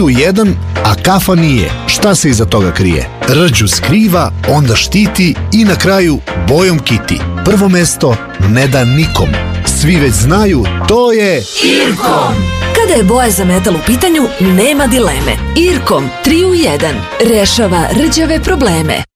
u 1, a kafa nije. Šta se iza toga krije? Rđu skriva, onda štiti i na kraju bojom kiti. Prvo mesto ne da nikom. Svi već znaju, to je Irkom. Kada je boja za metal u pitanju, nema dileme. Irkom 3 u 1 rešava rđave probleme.